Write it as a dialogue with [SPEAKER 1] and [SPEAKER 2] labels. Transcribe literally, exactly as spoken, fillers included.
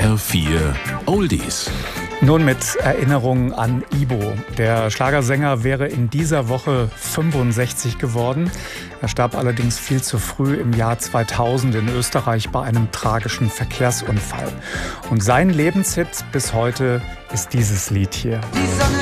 [SPEAKER 1] R vier Oldies.
[SPEAKER 2] Nun mit Erinnerungen an Ibo. Der Schlagersänger wäre in dieser Woche fünfundsechzig geworden. Er starb allerdings viel zu früh im Jahr zweitausend in Österreich bei einem tragischen Verkehrsunfall. Und sein Lebenshit bis heute ist dieses Lied hier.